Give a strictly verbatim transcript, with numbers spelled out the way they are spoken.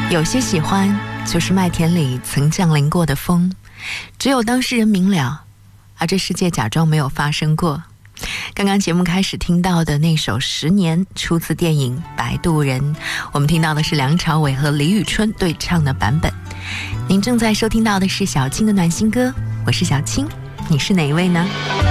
有些喜欢就是麦田里曾降临过的风，只有当事人明了，而这世界假装没有发生过。刚刚节目开始听到的那首《十年》出自电影《摆渡人》，我们听到的是梁朝伟和李宇春对唱的版本。您正在收听到的是小青的暖心歌，我是小青，你是哪一位呢？